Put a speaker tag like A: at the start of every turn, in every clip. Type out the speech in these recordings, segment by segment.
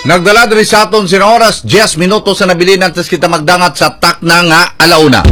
A: Nagdala diri sa aton sina oras 10 minutos sa nabilin antes kita magdangat sa takna nga alauna.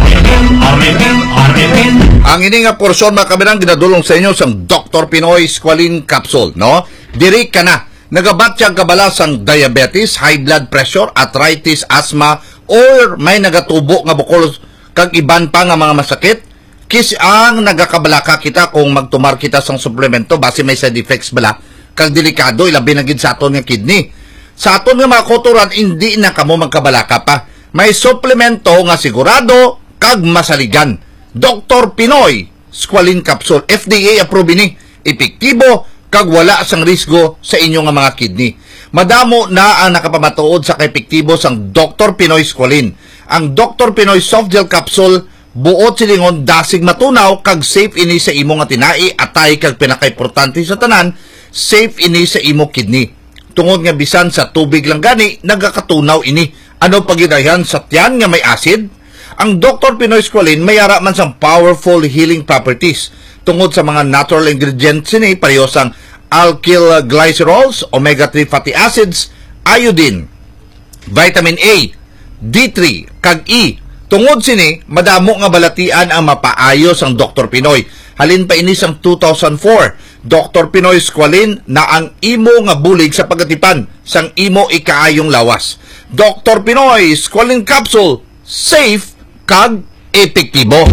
A: Ang ini nga porsyon makabirang ginadulong sa inyo sang Dr. Pinoy Squalene Capsule, no? Diri ka na nagabatyang kabala sang diabetes, high blood pressure, arthritis, asthma, or may nagatubo nga bukol kag iban pa nga mga masakit. Kis ang nagakabalaka kita kung magtumar kita sang suplemento base may side effects bala kag delikado ilabi na gid sa aton nga kidney. Sa aton nga mga kotoran hindi na kamo magkabalaka pa. May suplemento nga sigurado kag masaligan. Dr. Pinoy Squalene Capsule, FDA approved ini, epektibo kag wala sang risgo sa inyo nga mga kidney. Madamo na ang nakapamatuod sa kaepektibo sang Dr. Pinoy Squalene. Ang Dr. Pinoy Soft Gel Capsule buot silingon dasig matunaw kag safe ini sa imo nga tinai atay kag pinakaimportante sa tanan, safe ini sa imo kidney. Tungod nga bisan sa tubig lang gani nagakatunaw ini. Ano pagidayan sa tiyan nga may acid? Ang Dr. Pinoy Squalene may ara man sang powerful healing properties tungod sa mga natural ingredients ini pareho sang alkyl glycerols, omega-3 fatty acids, iodine, vitamin A, D3 kag E. Tungod sini madamo nga balatian ang mapaayos ang Dr. Pinoy. Halin pa ini sang 2004, Dr. Pinoy Squalene na ang imo nga bulig sa pagatipan sang imo ikaayong lawas. Dr. Pinoy Squalene Capsule, safe kag epektibo.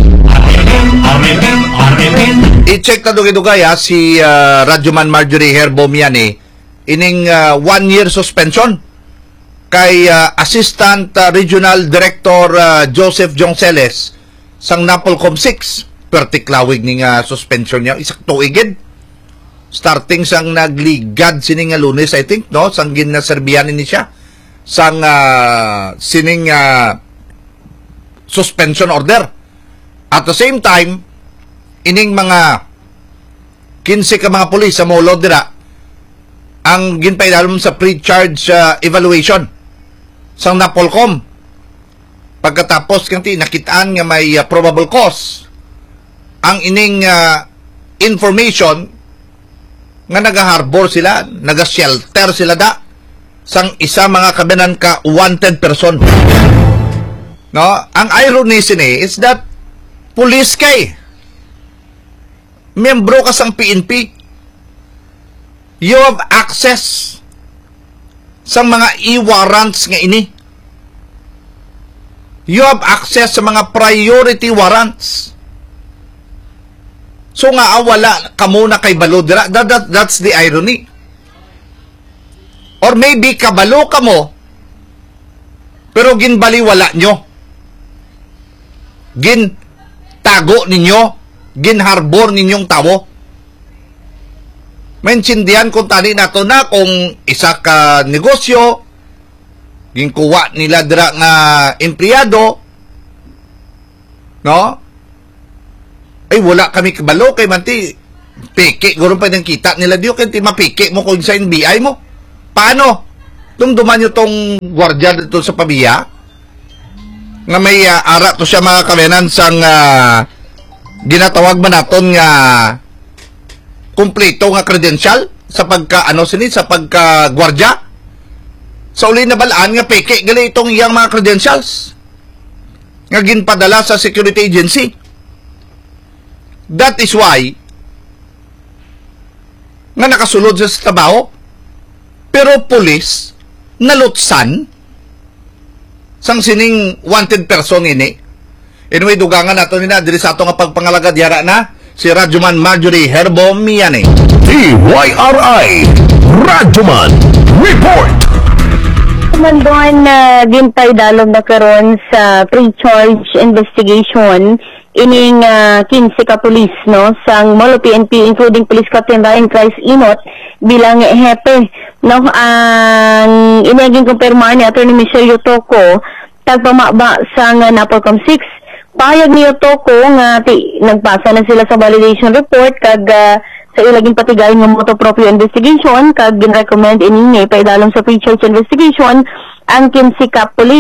A: I-check na dugay-dugay si Radyoman Marjorie Herbomiani ining 1-year suspension kay Assistant Regional Director Joseph Jonceles sang Napolcom 6. Pertiklawig ni nga suspension niya isak tuigid. Starting sang nagligad sining Lunes, I think, no? Sang ginaserbihan ni siya sang sining suspension order. At the same time, ining mga 15 ka mga pulis sa Molod dira ang ginpaidalom sa pre-charge evaluation sang Napolcom. Pagkatapos kanti nakitaan nga may probable cause ang ining information nga naga-harbor sila, naga-shelter sila da sang isa mga kabinan ka wanted person. No, ang irony sini is that police kay membro ka sang PNP, you have access sang mga e-warrants nga ini, you have access sa mga priority warrants. So nga wala kamo na kay balo dira. That's the irony. Or maybe kabalo kamo pero ginbaliwala nyo, gin tago ninyo, gin harbor ninyong tawo. Maintindihan kung tani nato na kung isa ka negosyo ginkuha nila dira nga empleyado, no? Ay wala kami kabalo kay manti peke guro pa nang kita nila diyo kay ti mapike mo kung sa NBI mo. Paano? Dumduman nyo tong gwardiya dito sa pabiya nga may ara to siya mga kabenan sang ginatawag man naton nga kumpleto nga credential sa pagka sa pagka gwardiya. Sa uli na balaan nga peke gali itong iyang mga credentials nga ginpadala sa security agency. That is why nga nakasulod sa trabaho pero police nalutsan sang sining wanted person ini. Anyway, dugangan nato nina diri sa ato nga pagpangalagad yara na si Radyoman Marjorie Herbomiani.
B: TYRI Radyoman Report.
C: Mandoan na gintay dalom na karon sa pre-charge investigation ining 15 ka pulis no sang Molo PNP including Police Captain Ryan Christ Inot bilang hepe no. Ang inaging kumpirma ni Attorney Michelle Yotoko tagpamaba sang Napolcom 6. Pahayag ni Yotoko nga nagpasa na sila sa validation report kag sa ilaging patigay ng motu proprio investigation kag gin-recommend iningi paidalom sa pre-charge investigation ang 15 ka pulis.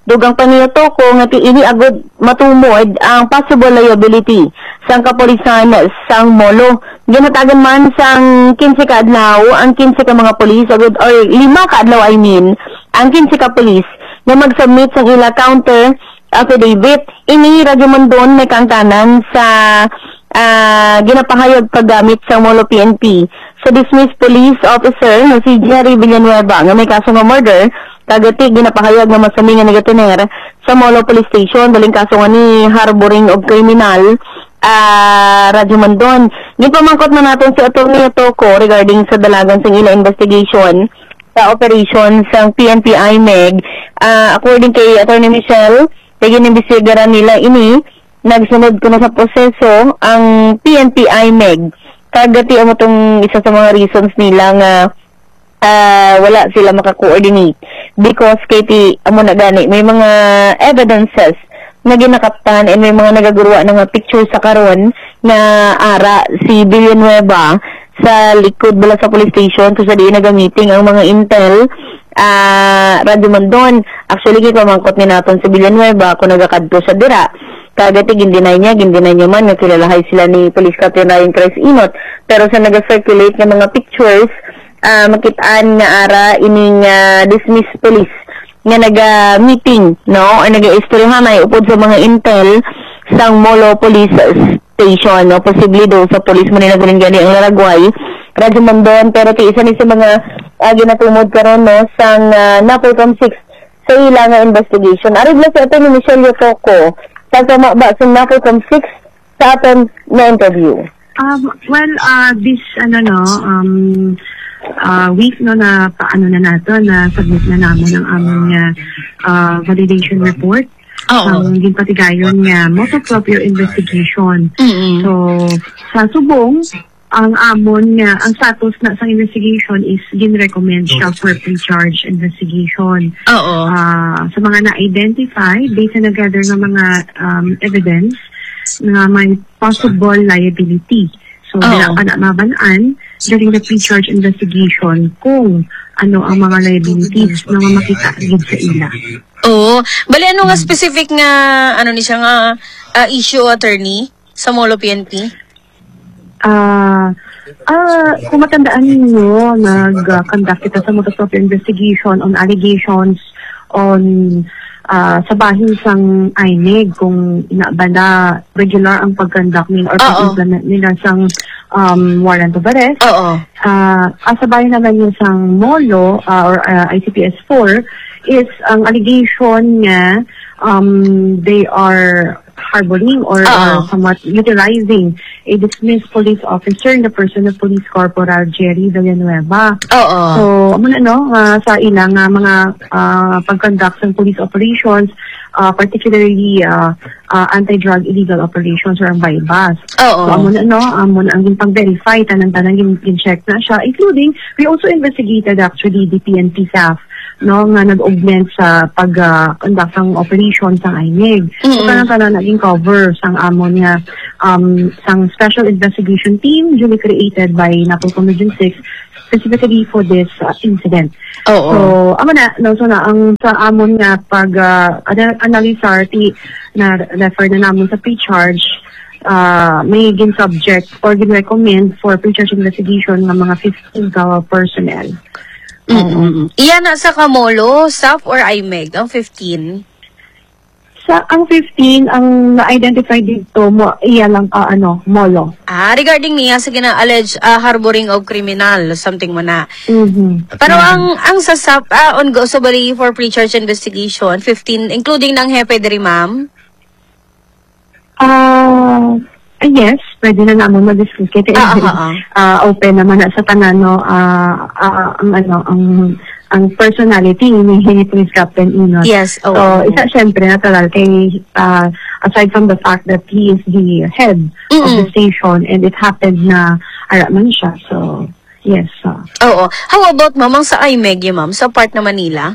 C: Dugang paniyoto ko nga ti ini agud matumod ang possible liability sang kapulisan sang Molo. Ginatagan man sang 15 ka adlaw ang 15 ka mga pulis agud or 5 ka adlaw ang 15 ka pulis na mag-submit sang ila counter affidavit. Ini Radyo Mondon may kangtanan sa ginapahayag paggamit sa Molo PNP sa dismissed police officer na si Jerry Villanueva nga may kaso nga murder. Tagati ginapahayag nga masami nga negatiner sa Molo Police Station baling kaso nga ni harboring of criminal Radyo Mondon. Gipamangkot na natin si Atty. Toko regarding sa dalagan sa ila investigation sa operation sa PNP IMEG. According kay Atty. Michelle, ginimbistigaran nila ini nagsunod ko na sa proseso ang PNP IMEG. Tagati ang itong isa sa mga reasons nila nga wala sila maka-coordinate because kay amo na gani may mga evidences na ginakaptan and may mga nagaguruan ng mga pictures sa karon na ara si Villanueva sa likod bala sa police station to sa di nagamiting ang mga intel Radyo Mondon. Actually gipamangkot ni naton si Villanueva kung nagakadto sa dira kagati gindenay niya man nga kilalahay sila ni Police Captain Ryan Chris Inot pero sa naga-circulate ng mga pictures makitaan nga ara ining dismissed police nga naga-meeting no o naga-istoryahan ay upod sa mga intel sang Molo Police Station no posible do sa police mo nila gani ang Laragway Radyo Mondon pero ti isa ni sa mga ginatumod karon no sang NAPOLCOM 6 sa ila nga investigation. Arigla sa ato ni Michelle Toko sa ba sa NAPOLCOM 6 sa aton na interview.
D: This week no na paano na nato na submit na namon ang among validation report. Ginpatigayon nga multi-proper investigation. So sa subong ang amon nga ang status na sa investigation is gin-recommend siya for pre-charge investigation. Sa mga na-identify based na gather ng mga evidence na may possible liability. So, mabanaan during the pre-charge investigation kung ano ang mga liabilities na makita sa ila.
E: Bali ano nga specific nga ano ni siya nga issue attorney sa Molo PNP?
D: Kung matandaan ninyo, nag-conduct kita sa multi-proper investigation on allegations on sa bahin sang IMEG kung inabala regular ang pag-conduct nila or pag-implement nila sang warrant of arrest. Sa bahin naman yung sang Molo or ICPS 4 is ang allegation nga they are harboring or somewhat utilizing a dismissed police officer in the person of Police Corporal Jerry Villanueva. So, sa ilang mga pag-conduct ng police operations, particularly anti-drug illegal operations or ang bypass. So, ang pang-verify, tanang in-check na siya, including, we also investigated actually the PNP staff no nga nag-augment sa pag-conduct ng operations ng IMEG. So, tanang naging cover sang amon nga sang special investigation team duly created by NAPOLCOM Region 6 specifically for this incident. So, ang sa amon nga pag-analyzar na refer na namin sa pre-charge may gin-subject or gin-recommend for pre-charge investigation ng mga 15 personnel.
E: Iyan na sa Kamolo, staff or IMEG, ang 15?
D: Ang 15, ang na-identify dito, iyan lang, Molo.
E: Regarding niya sa gina-alleged harboring of criminal, something mo na. Pero ang sa staff, on-go, so bali for pre-charge investigation, 15, including ng hepe diri, ma'am?
D: Yes, pwede na naman ma-discuss. Open naman na sa tanan, ang personality ni Police Captain Inot.
E: Yes,
D: So, isa syempre natural kay aside from the fact that he is the head of the station and it happened na araman siya. So, yes.
E: How about mamang sa IMEG, ma'am, sa part na Manila?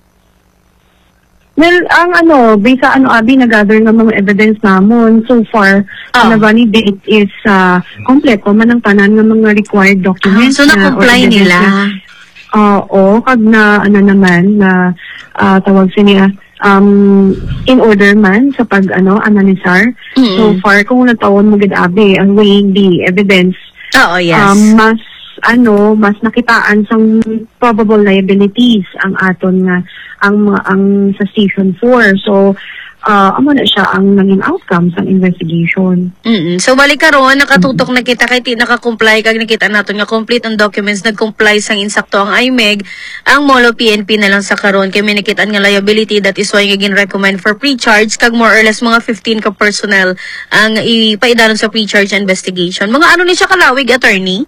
D: Well, based sa Abi, nag-gather ng mga evidence namon so far, na-validate is kompleto man ang tanan ng mga required documents.
E: So, na-comply nila?
D: Kag na, naman, na tawag siya in order man sa pag analisar. So far kung natawon mo gid abi ang weighing the evidence,
E: Oo, yes.
D: mas nakitaan sang probable liabilities ang aton nga ang sa Station 4. So amo na siya ang naging outcome sa investigation.
E: So balik karon nakatutok na kita kay ti naka-comply kag nakita naton nga complete ang documents nag-comply sang insakto ang IMEG, ang Molo PNP na lang sa karon kay may nakitaan nga liability, that is why nga recommend for pre-charge kag more or less mga 15 ka personnel ang ipaidalon sa pre-charge investigation. Mga ano ni siya kalawig, attorney?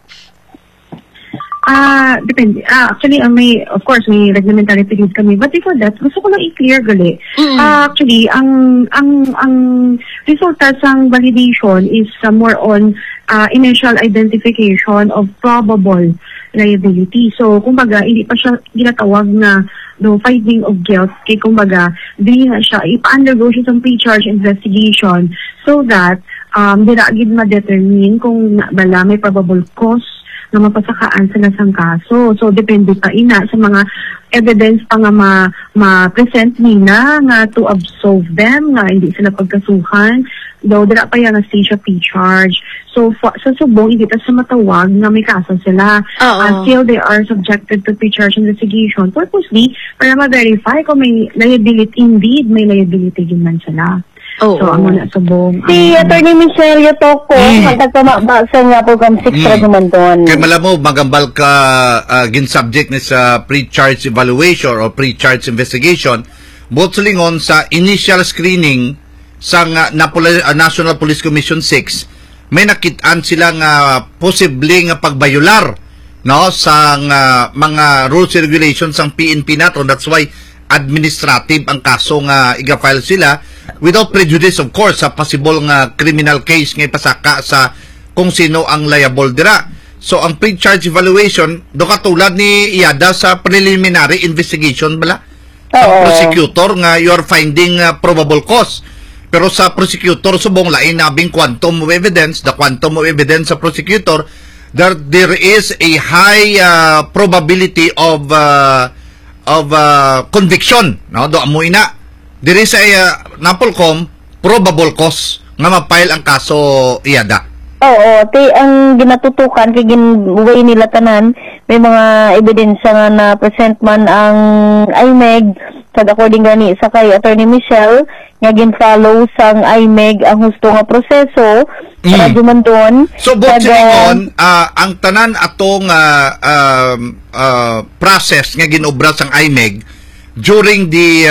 D: Depende. Actually, of course, may reglementary periods kami. But before that, gusto ko lang i-clear gali. Actually, ang resulta sang validation is more on initial identification of probable liability. So, kumbaga, hindi pa siya ginatawag na finding of guilt. Kaya kumbaga, di na siya, ipa-undergo siya sa pre-charge investigation so that diragid ma-determine kung bala may probable cause na mapasakaan sa nasang kaso. So, depende pa ina sa mga evidence pa nga ma-present nila nga to absolve them, nga hindi sila pagkasuhan. Though, dira pa yan na stage of pre-charge. So, sa subong, hindi pa sa matawag na may kaso sila. Until they are subjected to pre-charge investigation. Purposely, para ma-verify kung may liability, indeed, may liability din man sila. So, amo na subong.
C: Si Attorney Michelle Yotoko, nagpamabasa nga po kang 6 Rajumandon.
A: Kaya malamo, magambal ka gin-subject ni sa pre-charge evaluation or pre-charge investigation, both lingon sa initial screening sa National Police Commission 6, may nakitaan sila nga posibleng pagbayular sa mga rules and regulations ng PNP nato. That's why administrative ang kaso nga iga-file sila without prejudice, of course, sa possible nga criminal case nga pasaka sa kung sino ang liable dira. So, ang pre-charge evaluation, do katulad ni Iada sa preliminary investigation bala. Ang prosecutor nga you are finding probable cause. Pero sa prosecutor, subong lain nabing quantum of evidence, the quantum of evidence sa prosecutor, there is a high probability of conviction. No? Do amoy na. There is a napolcom probable cause nga ma-file ang kaso, Iada.
C: Ang ginatutukan kay ginway nila tanan, may mga ebidensya nga na present man ang IMEG kag according gani sa kay Attorney Michelle nga gin-follow sang IMEG ang husto nga proseso sa Rajumandon.
A: So both silingon, ang tanan atong process nga ginobra sang IMEG during the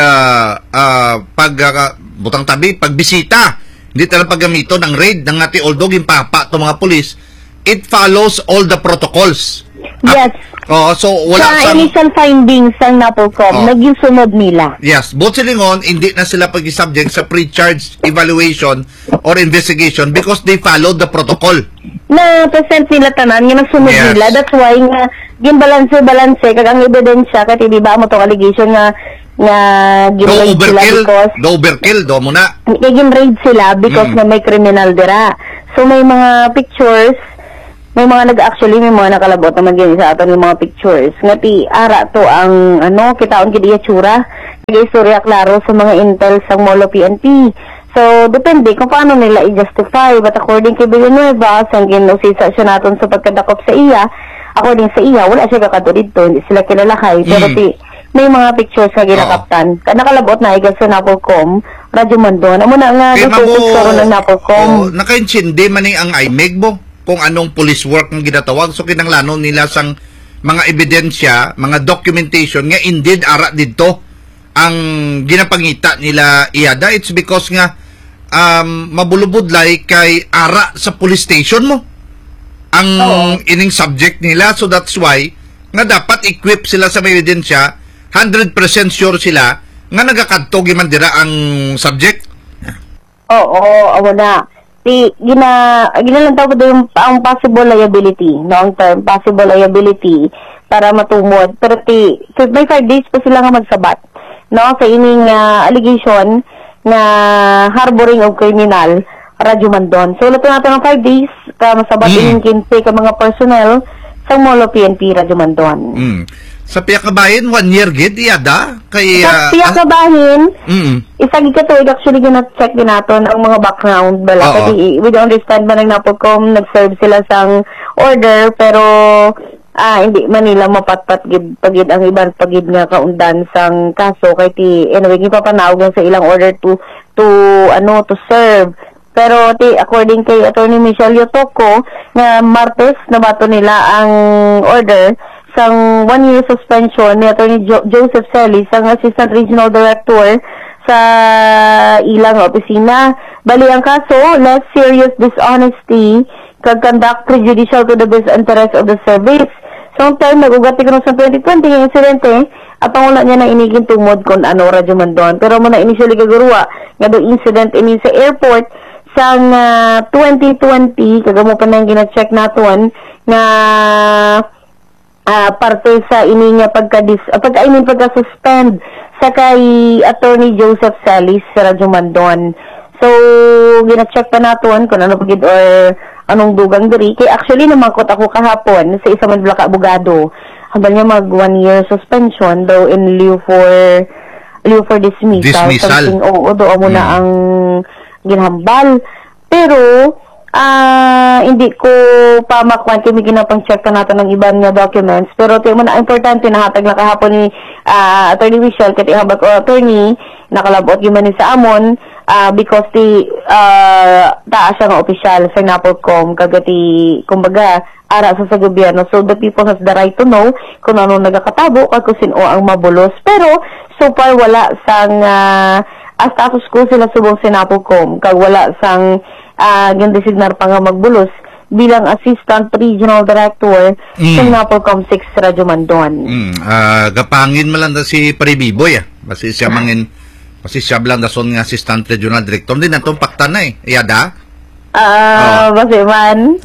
A: pagbisita, hindi talang paggamito ng raid ng ati although gimpapa to mga pulis, it follows all the protocols.
C: Yes.
A: So wala
C: sa initial findings ng NAPOLCOM, naging sunod nila.
A: Yes, both silingon, hindi na sila pag-subject sa pre-charge evaluation or investigation because they follow the protocol.
C: Na present nila tanan, yung nagsunod nila. That's why nga gin-balance kag ang ebidensya kay di ba mo tong allegation nga gin-raid sila because
A: overkill do mo na.
C: Gin-raid sila because nga may criminal dira. So may mga pictures, may mga may mga nakalabot na maging sa aton yung mga pictures. Nga ti ara to ang kitaon gid iya tsura. Istorya klaro sa mga intel sa Molo PNP. So, depende kung paano nila i-justify. But according kay Villanueva, sang ginusisa siya natin sa pagkadakop sa iya, according sa iya, wala siya kakado dito, hindi sila kilalakay. Pero may mga pictures na ginakaptan. Nakalabot na igas sa NAPOLCOM, Rajumandon. Amo na nga, gusto ng NAPOLCOM.
A: Nakaintindi man ang IMEG mo kung anong police work ang ginatawag. So, kinanglano nila sang mga ebidensya, mga documentation nga indeed ara dito ang ginapangita nila Iada. It's because nga mabulubudlay kay ara sa police station mo ang ining subject nila. So that's why nga dapat equip sila sa may ebidensya, 100% sure sila nga nagakadto man dira ang subject.
C: Wala. Ginalantaw ko yung ang possible liability, long term possible liability para matumod. Pero may 5 days pa sila nga magsabat sa ining allegation na harboring of criminal Rajumandon. So, lato natin ng 5 days ka masabat ining 15 ka mga personnel sa Molo PNP Rajumandon.
A: Sa Piyakabahin, 1 year gid iyada kay
C: Sa Piyakabahin, isa gid katuig actually gina-check din naton ang mga background bala.
A: Oo.
C: Kasi we don't understand ba nagnapodcom, nag-serve sila sang order, pero hindi man nila mapatpat gid pagid ang iban pagid nga kaundan sang kaso kay ti anyway gipapanawag lang sa ilang order to serve. Pero according kay Attorney Michelle Yotoco nga Martes nabato nila ang order sang 1 year suspension ni Attorney Joseph Celis, ang Assistant Regional Director sa ilang opisina. Bali ang kaso, less serious dishonesty kag conduct prejudicial to the best interest of the service. So, ang time, nag-ugat ko sa 2020 yung insidente, at ang wala niya na iniging tungod kung radyo man doon. Pero muna initially kagurwa, nga do incident ini sa airport, sang 2020, kagamo pa na yung gina-check naton, nga parte sa ini nga pagka-suspend sa kay Attorney Joseph Celis sa Radyo Mandon. So, gina-check pa naton kung ano pagid or anong dugang diri. Kay actually namangkot ako kahapon sa isa man blaka abogado. Habang niya mag 1 year suspension daw in lieu for dismissal. Something, do mo na ang ginhambal. Pero, hindi ko pa makuha kami ginapang-check pa natin ng iban nga documents. Pero ito mo na importante na hatag na kahapon ni Attorney Michelle kati habag o attorney nakalabot yung man sa amon because taas siya nga opisyal sa Napolcom kagati kumbaga ara sa gobyerno. So the people has the right to know kung ano nagakatabo kung sino ang mabulos. Pero so far wala sang status quo sila subong sa Napolcom kag wala sang gindesignar pa nga magbulos bilang Assistant Regional Director sa Napolcom 6 Radyo Mandon.
A: Gapangin man lang si Paribiboy Basi siya lang dason nga Assistant Regional Director. Hindi natong pakta na iyada?
C: Basi man.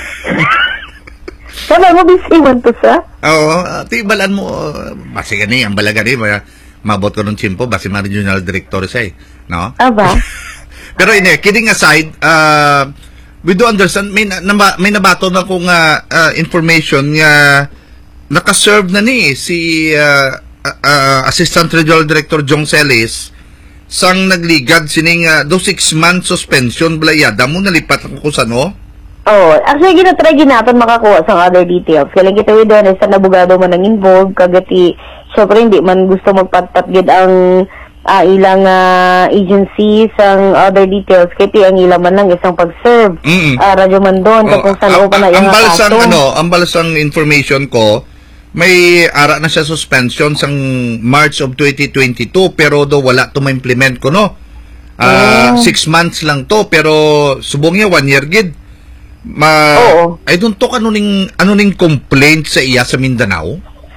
C: Sabi mo busy man to sa?
A: Oo, tibalan mo. Basi gani, ang bala gani, mabot ko ng chimpo, basi mga Regional Director siya no?
C: Aba?
A: Pero kidding aside, we do understand, may nabato na kong information nga nakaserve na si Assistant Regional Director Jong Celis sang nagligad sining do 6 months suspension blayada mo nalipat ako sa
C: actually ginatry ginapan makakuha sa other details. Kailan kita doon sa nabugado man nang involved kagati syempre hindi man gusto magpatpat gid ang ilang agency sang other details kiti ang ilang man lang isang pag-serve Radyo Mandon kung saan pa na yung kaso.
A: Ang balasang information ko may ara na siya suspension sang March of 2022 pero do wala to ma-implement ko 6 months lang to pero subong niya 1 year gid. I don't talk ano ning complaint sa iya sa Mindanao.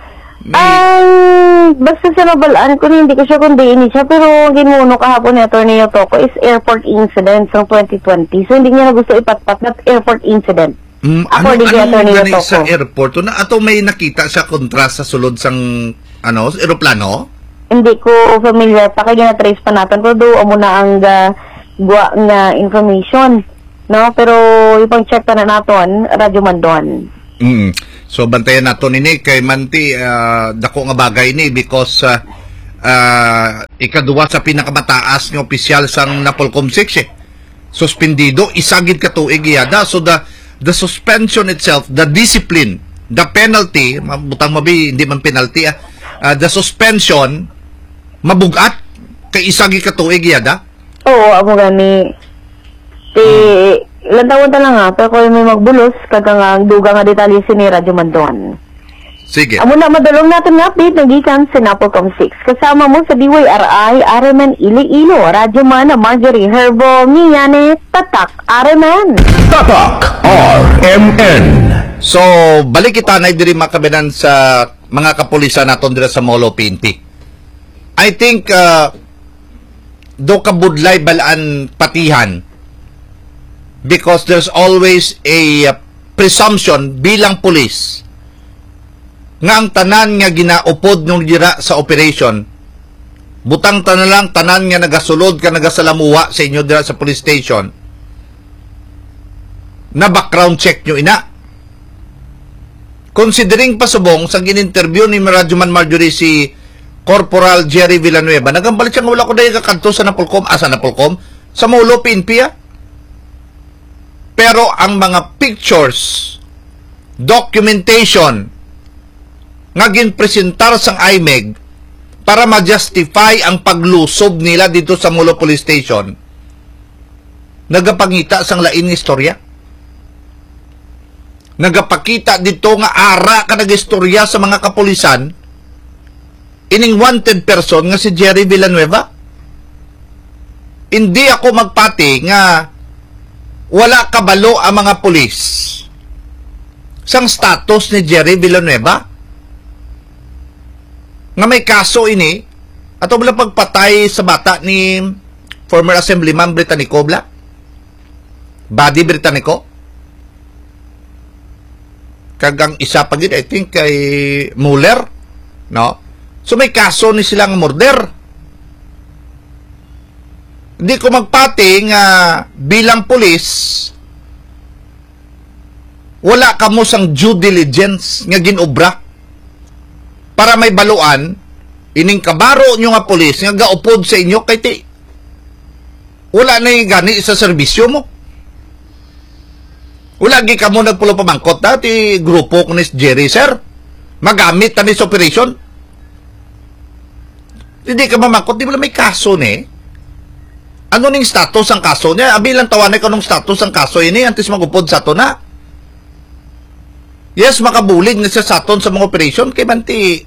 C: Basta sa nabalaan ko hindi ko siya kundi ini siya pero ginuno kahapon ni Attorney Yotoco is airport incident sa 2020 so hindi niya na gusto ipatpat na airport incident. According to Attorney Yotoco.
A: Sa airport na ato may nakita sa kontrast sa sulod sang eroplano? Hindi ko
C: familiar pa kaya na-trace pa natin pero do amo na ang gwa nga information no pero ipang check pa na naton Radyo Mandon.
A: So bantayan nato ini kay manti dako nga bagay ni because ikaduwa sa pinakamataas nga opisyal sang Napolcom 6 suspendido isagid ka tuig iyada so the suspension itself, the discipline, the penalty, butang mabi hindi man penalty the suspension mabugat kay isagi ka tuig iyada.
C: Amo gani lantawon ta lang pero kung may magbulos kagang duga nga detalye si Radyo Mandon.
A: Sige.
C: Amo na madulong natin nga update nagikan sa Napolcom 6 kasama mo sa DYRI Areman Iloilo Radyo Man Marjorie Herbo Miyane Tatak Areman
B: RMN.
A: So balik kita na diri makabinan sa mga kapulisan naton dira sa Molo PNP. I think do kabudlay balaan patihan because there's always a presumption bilang pulis nga ang tanan nga ginaupod nung dira sa operation butang tanan nga nagasulod ka nagasalamuwa sa inyo dira sa police station na background check nyo ina considering pasubong sa gininterview ni Radyoman Marjorie si Corporal Jerry Villanueva, nagambalik siya nga wala ko dahil kakanto sa Napolcom, sa Molo, PNP. Pero ang mga pictures, documentation, nga ginpresentar sang IMEG para ma-justify ang paglusob nila dito sa Molo Police Station, nagapangita sang lain ng istorya. Nagapakita dito nga ara ka nag-istorya sa mga kapulisan ining wanted person nga si Jerry Villanueva. Hindi ako magpati nga wala kabalo ang mga pulis sang status ni Jerry Villanueva nga may kaso ini ato bala pagpatay sa bata ni former Assemblyman Britannico Buddy Britannico, kagang isa pa gid I think kay Mueller, no? So may kaso ni silang murder. Hindi ko magpati nga bilang pulis wala kamo sang due diligence nga ginobra para may baluan ining kabaro nyo nga pulis nga gaupod sa inyo kay ti wala na gani sa serbisyo mo. Wala gi kamo nagpulo pamangkot dati grupo ko ni Jerry, sir. Magamit na ni sa operation. Hindi ka mamangkot, di ba may kaso ni? Ano ning status ang kaso niya? Abilang tawanay ko nung status ang kaso ini antes magupod sa to na. Yes, makabulig na siya sa aton sa mga operation kay banti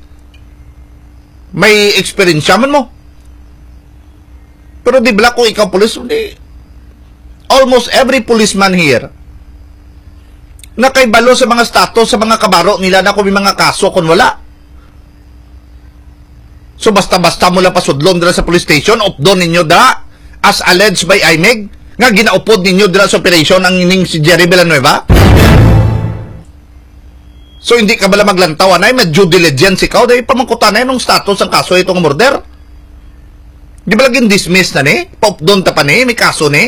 A: may experience man mo. Pero di ba kung ikaw police, di, almost every policeman here na kay balo sa mga status sa mga kabaro nila na kung may mga kaso kung wala. So basta-basta mo lang pasudlon dira sa police station, updon ninyo da as alleged by IMEG nga ginaupod ninyo dira sa operation ang ining si Jerry Villanueva. So hindi ka bala maglantaw na may due diligence ikaw dahil pamangkutan na yung status ang kaso itong murder. Di ba laging dismiss na ni? Paupdon ta pa ni? May kaso ni?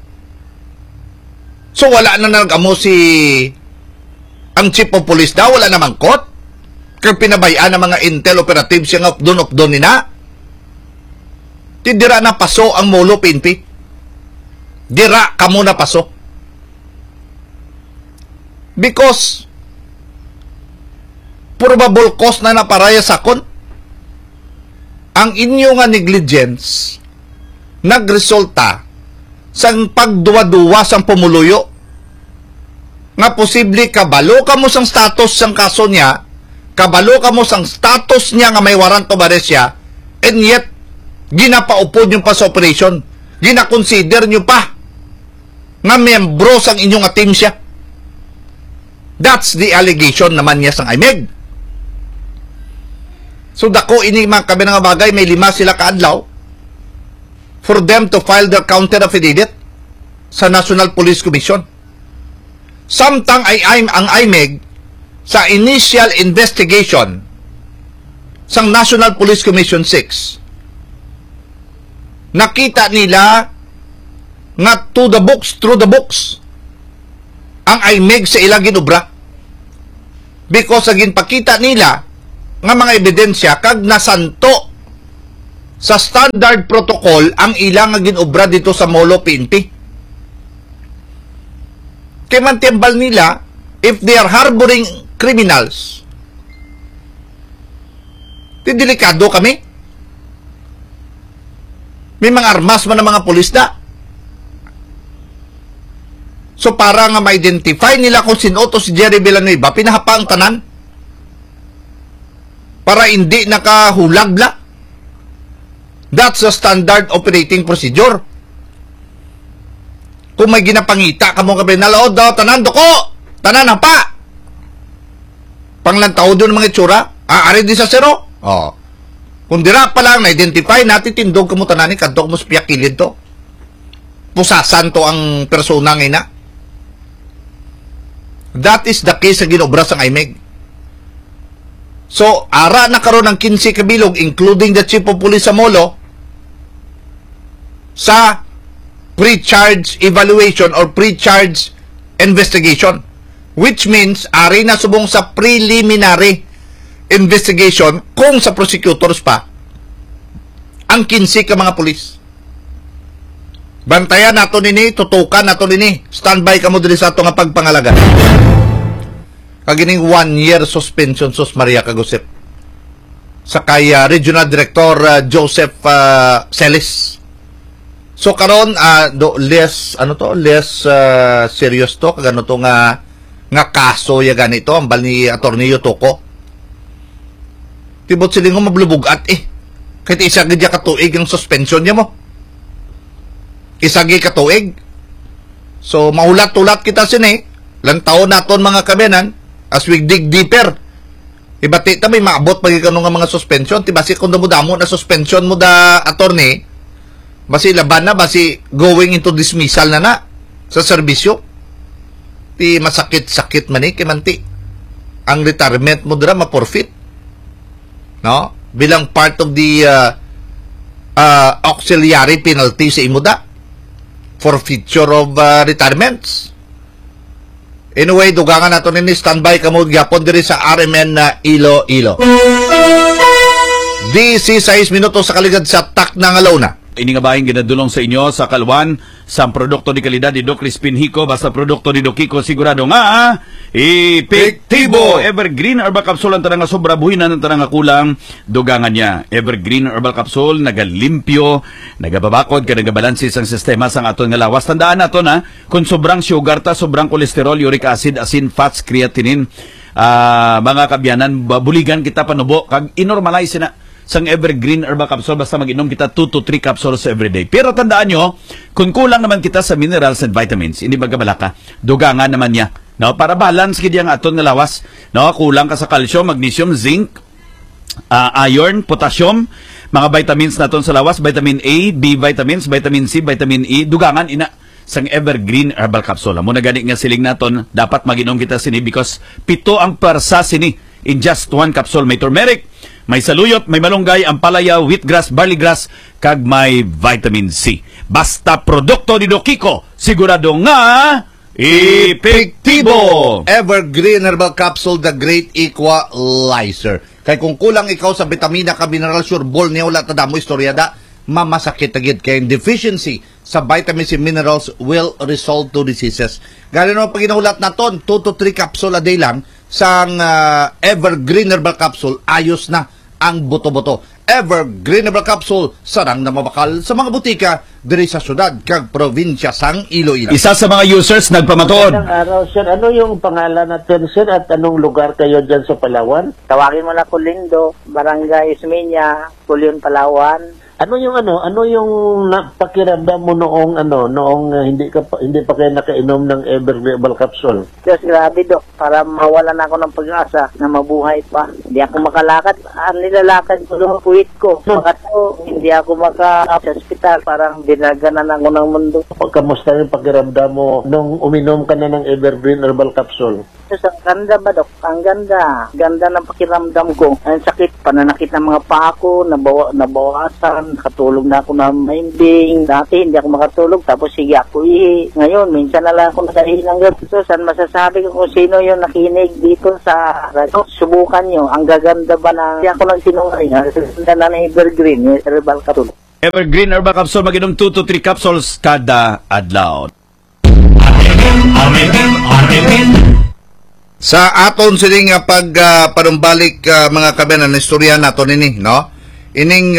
A: So wala na nag-amo si ang chief of police daw, wala na mangkot? Kaya pinabayaan ng mga intel operatives yung updon nina. Dira na paso ang Molo PNP. Dira ka muna paso. Because probable cause na naparaya sakon. Ang inyo nga negligence nagresulta sa pagduwa-duwa sang pumuluyo. Nga posible kabalo ka mo sang status sang kaso niya, kabalo ka mo sang status niya nga may warrant of arrest siya, and yet ginapaupod nyo pa sa operation, ginakonsider nyo pa nga membro sang inyong team siya. That's the allegation naman niya sang IMEG. So dako ini mga kabi nga bagay, may 5 sila kaadlaw for them to file their counter affidavit sa National Police Commission. Samtang ang IMEG sa initial investigation sa National Police Commission 6, nakita nila nga through the books ang IMEG sa ilang ginubra because sa ginpakita nila nga mga ebidensya kag nasanto sa standard protocol ang ilang nga ginubra dito sa Molo PNP. Kaya mantiambal nila if they are harboring criminals, delikado kami. May mga armas man ng mga pulis na. So para nga ma-identify nila kung sino to si Jerry Villanueva, pinahapa ang tanan para hindi nakahulagla. That's a standard operating procedure. Kung may ginapangita ka mo kabi, nalaod daw, tanan doko, tanan hapa. Panglantaw doon mga itsura, aari di sa zero. Oh. Kung dira pa lang, na-identify natin, tindog ka mo tanan, kanto mo spiyakilid to. Pusasan to ang persona ngayon na. That is the case sa ginobra sa IMEG. So, ara na karon ng 15 kabilog, including the chief of police sa Molo, sa pre-charge evaluation or pre-charge investigation. Which means, ari na subong sa preliminary investigation kung sa prosecutors pa ang 15 ka mga pulis. Bantayan nato nini, tutukan nato nini. Standby ka mo diri sa ato nga pagpangalaga. Kagining 1 year suspension sus Maria Kagusip. Sa kay Regional Director Joseph Celis. So karon less serious to kagano to nga kaso ya ganito ang bal ni Attorney Yotoko. Tibot siling mo mablubugat kahit isa gid ka tuig ang suspension niya mo. Isa gid ka tuig. So maulat-ulat kita sini lang taon naton mga kabenan as we dig deeper. Ibati ta may maabot pag ikano nga mga suspension ti basi kun damo na suspension mo da attorney basi laban na basi going into dismissal na sa serbisyo. Ti masakit-sakit man kay manti ang retirement mo dira ma-forfeit, no, bilang part of the auxiliary penalty sa imuda for future of retirements. Anyway, dugangan nato nini, standby kamo gyapon diri sa RMN na Iloilo. 16 minutos sa kaligad sa tak ng alauna.
F: Ini nga bahin ginadulong sa inyo sa kalwan sa produkto di kalidad ni Doc Crispin Hico. Basta produkto ni Doc Hico sigurado nga epektibo. Evergreen Herbal Capsule ang tanang nga sobra buhinan ang tanang nga kulang dugangan niya. Evergreen Herbal Capsule nagalimpyo, nagababakod ka nagabalansis ang sistema sang aton nga lawas. Tandaan nato na kung sobrang sugar ta, sobrang kolesterol, uric acid, asin, fats, creatinine, mga kabyanan, buligan kita panubo kag inormalize na sang Evergreen Herbal Capsule basta mag-inom kita 2 to 3 capsules every day. Pero tandaan nyo, kung kulang naman kita sa minerals and vitamins, hindi magabalaka, dugangan naman niya. No, para balance gid yang aton nga lawas. No, kulang ka sa calcium, magnesium, zinc, iron, potassium, mga vitamins naton sa lawas, vitamin A, B vitamins, vitamin C, vitamin E, dugangan ina sang Evergreen Herbal Capsule. Muna gani nga siling naton, dapat mag-inom kita sini because 7 ang persa sini in just 1 capsule. May turmeric, may saluyot, may malunggay, ampalaya, wheatgrass, barley grass, kag may vitamin C. Basta produkto ni Doc Hico, sigurado nga epektibo.
A: Evergreen Herbal Capsule, the great equalizer. Kay kung kulang ikaw sa vitamina ka mineral sure ball niya wala tada mo istoryada, mamasakit agad kay deficiency sa vitamins and minerals will result to diseases. Gano'n naman pag inahulat naton 2 to 3 capsule a day lang sang Evergreen Herbal Capsule, ayos na ang buto-buto. Evergreen Herbal Capsule, sarang na mabakal sa mga butika diri sa syudad kag probinsya sang Iloilo.
F: Isa sa mga users nagpamatuod.
G: Magandang araw, sir. Ano yung pangalan natin, sir, at anong lugar kayo dyan sa Palawan?
H: Tawagin mo na Kulindo, Barangay Ismeña, Pulion, Palawan.
G: Ano yung napakiramdam mo noong hindi pa kayo nakainom ng Evergreen Herbal Capsule?
H: Diyos, grabe, Dok. Para mawalan ako ng pag-asa na mabuhay pa. Hindi ako makalakad. Ang nilalakad ko doon, puwit ko. Hindi ako sa hospital. Parang dinaganan ako ng mundo.
G: Kamusta yung pakiramdam mo nung uminom ka na ng Evergreen Herbal Capsule?
H: Diyos, ang ganda ba, Dok? Ang ganda. Ganda ng pakiramdam ko. Ang sakit, pananakit ng mga paa ko, nabawasan. Nakatulog na ako na maimbing. Dati hindi ako makatulog. Tapos sige ako ihi. Ngayon, minsan na lang ako nakahihi ng ganito. Saan masasabi ko kung sino yung nakinig dito sa radio? Subukan nyo. Ang gaganda ba na hindi ako nagsinungaling. Ang ganda na ng Evergreen. Yung Herbal Capsule.
F: Evergreen Herbal Capsule, mag-inom 2 to 3 capsules kada adlaw.
A: Sa aton sining panumbalik mga kabenan istorya nato nini, no? Ining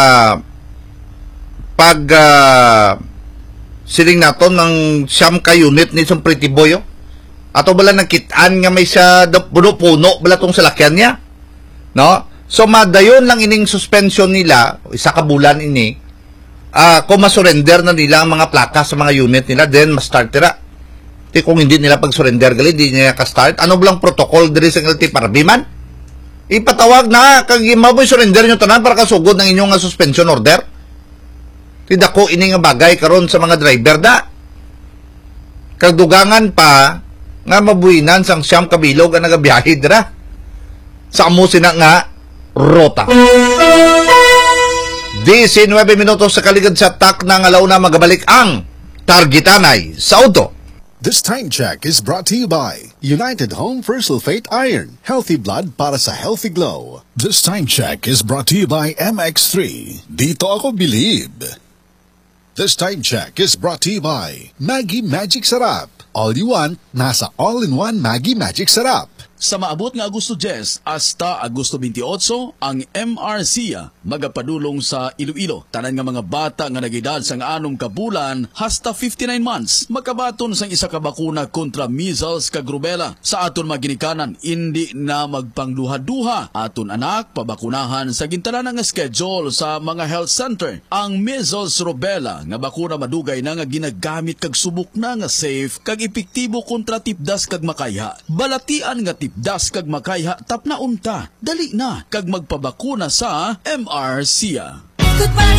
A: siling naton ng siyam ka unit ni isang pretty boy, ato bala nakitaan nga may sa puno bala tong salakyan niya, no? So madayon lang ining suspension nila, isa ka bulan ini, kung masurrender na nila ang mga plaka sa mga unit nila, then ma-start tira. Kung hindi nila pag-surrender gali, hindi nila ka-start. Ano blang protocol diri sa LT para biman? Ipatawag na kag maboy surrender nyo tanan para kasugod ng inyong suspension order. Tidak ko ini nga bagay karon sa mga driver da. Kagdugangan pa nga mabuhinan sang siyam kabilog ang nagabiyahe dira. Sa amo sina nga rota. 19 minutos sa kaligid sa tak ng alauna magabalik ang Targetanay sa auto.
I: This time check is brought to you by United Home for Sulfate Iron. Healthy blood para sa healthy glow. This time check is brought to you by MX3. Dito ako believe. This time check is brought to you by Maggie Magic Sarap. All you want, nasa all-in-one Maggie Magic Sarap.
J: Sa maabot nga Agosto 10 hasta Agosto 28, ang MRCA magapadulong sa Iloilo. Tanan nga mga bata nga nagedad sa 6 ka bulan hasta 59 months makabaton sang isa ka bakuna kontra measles kag rubella. Sa aton maginikanan, hindi na magpangduha-duha. Aton anak pabakunahan sa gintanan nga schedule sa mga health center. Ang measles rubella nga bakuna madugay na nga ginagamit kag subok na nga safe kag epektibo kontra tipdas kag makayha. Balatian nga tipdas kag makayha tapna unta. Dali na kag magpabakuna sa MRCA.